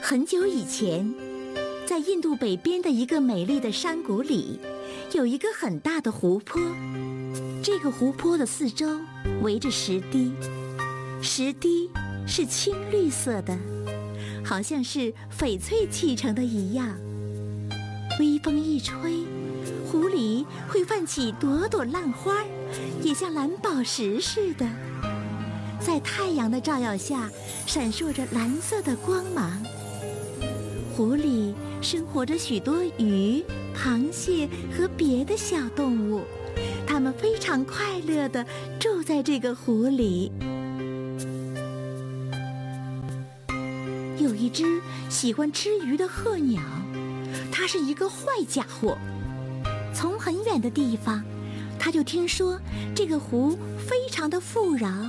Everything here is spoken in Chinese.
很久以前，在印度北边的一个美丽的山谷里，有一个很大的湖泊。这个湖泊的四周围着石堤，石堤是青绿色的，好像是翡翠砌成的一样。微风一吹，湖里会泛起朵朵浪花，也像蓝宝石似的，在太阳的照耀下闪烁着蓝色的光芒。湖里生活着许多鱼、螃蟹和别的小动物，它们非常快乐地住在这个湖里。有一只喜欢吃鱼的鹤鸟，它是一个坏家伙。从很远的地方，它就听说这个湖非常的富饶，